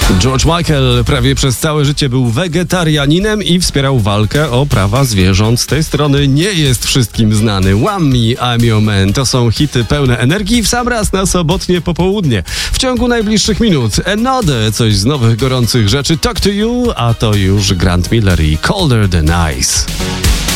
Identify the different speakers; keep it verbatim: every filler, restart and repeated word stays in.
Speaker 1: George Michael prawie przez całe życie był wegetarianinem i wspierał walkę o prawa zwierząt. Z tej strony nie jest wszystkim znany One Me, I'm Your Man. To są hity pełne energii w sam raz na sobotnie popołudnie. W ciągu najbliższych minut Another, coś z nowych gorących rzeczy, Talk to You, a to już Grant Miller i Colder Than Ice.